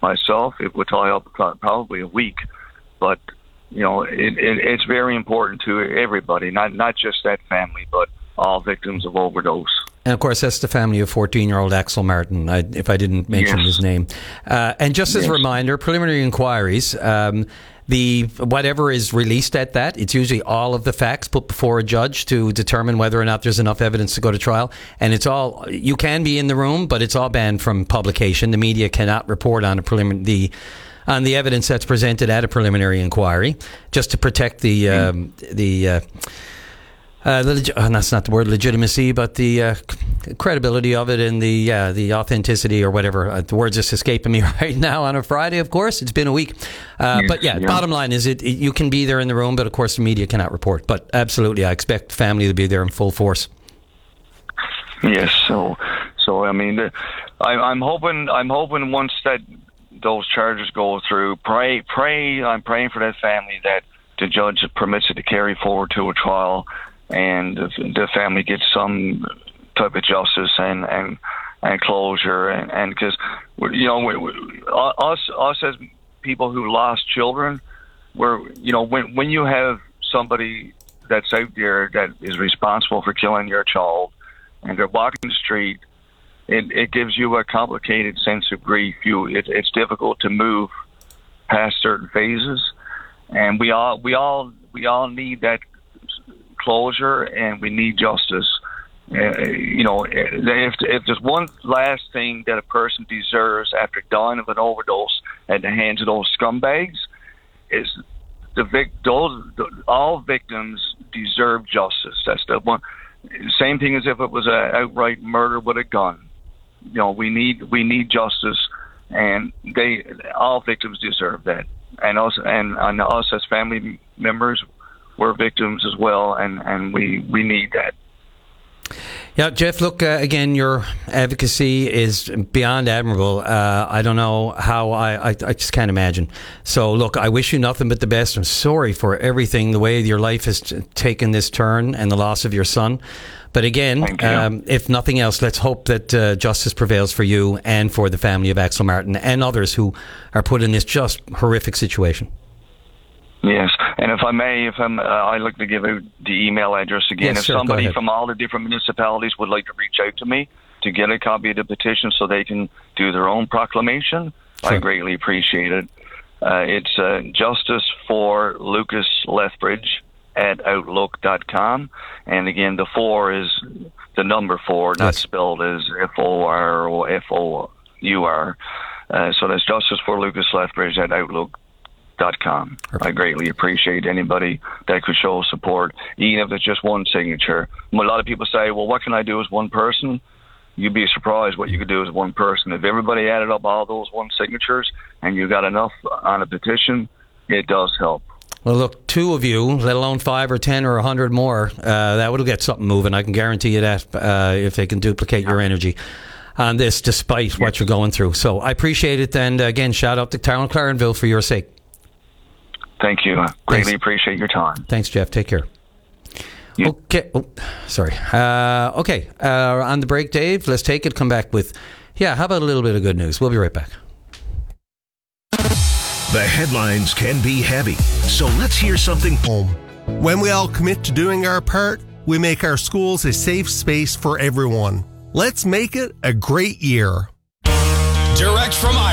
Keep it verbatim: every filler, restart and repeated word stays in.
myself, it would tie up probably a week. But, you know, it, it, it's very important to everybody, not not just that family, but all victims of overdose. And, of course, that's the family of fourteen-year-old Axel Martin, I, if I didn't mention yes. his name. Uh, and just as yes. a reminder, preliminary inquiries, um, the whatever is released at that, it's usually all of the facts put before a judge to determine whether or not there's enough evidence to go to trial. And it's all, you can be in the room, but it's all banned from publication. The media cannot report on a preliminary, the on the evidence that's presented at a preliminary inquiry, just to protect the um, the. Uh, Uh, the leg- oh, that's not the word legitimacy, but the uh, credibility of it and the uh, the authenticity or whatever. Uh, the word's just escaping me right now on a Friday, of course. It's been a week. Uh, yes, but yeah, yeah, bottom line is it, it you can be there in the room, but of course the media cannot report. But absolutely, I expect family to be there in full force. Yes, so so I mean, the, I, I'm hoping I'm hoping once that those charges go through, pray pray I'm praying for that family that the judge permits it to carry forward to a trial, and the family gets some type of justice and and, and closure, and and because you know we, we, us us as people who lost children, we're you know when when you have somebody that's out there that is responsible for killing your child and they're walking the street, it it gives you a complicated sense of grief. You it, it's difficult to move past certain phases, and we all we all we all need that closure, and we need justice. Uh, you know, if if there's one last thing that a person deserves after dying of an overdose at the hands of those scumbags, is the vic those all victims deserve justice. That's the one. Same thing as if it was an outright murder with a gun. You know, we need we need justice, and they all victims deserve that. And us and, and us as family members, we're victims as well, and, and we, we need that. Yeah, Jeff, look, uh, again, your advocacy is beyond admirable. Uh, I don't know how, I, I, I just can't imagine. So, look, I wish you nothing but the best. I'm sorry for everything, the way your life has t- taken this turn and the loss of your son. But again, um, if nothing else, let's hope that uh, justice prevails for you and for the family of Axel Martin and others who are put in this just horrific situation. Yes, and if I may, if I'm, uh, I'd like to give out the email address again. Yes, if sure, somebody from all the different municipalities would like to reach out to me to get a copy of the petition so they can do their own proclamation, sure. I greatly appreciate it. Uh, it's uh, Justice for Lucas Lethbridge at outlook dot com. And again, the four is the number four, not yes. spelled as F O R or F O U R. Uh, so that's Justice for Lucas Lethbridge at outlook dot com. I greatly appreciate anybody that could show support, even if it's just one signature. A lot of people say, well, what can I do as one person? You'd be surprised what you could do as one person. If everybody added up all those one signatures and you got enough on a petition, it does help. Well, look, two of you, let alone five or ten or a hundred more, uh, that would get something moving. I can guarantee you that, uh, if they can duplicate your energy on this, despite yes. what you're going through. So I appreciate it. And again, shout out to Town Clarenville for your sake. Thank you. I greatly Thanks. appreciate your time. Thanks, Jeff. Take care. You. Okay. Oh, sorry. Uh, okay. Uh, on the break, Dave, let's take it. Come back with, yeah, how about a little bit of good news? We'll be right back. The headlines can be heavy, so let's hear something. Home. When we all commit to doing our part, we make our schools a safe space for everyone. Let's make it a great year. Direct from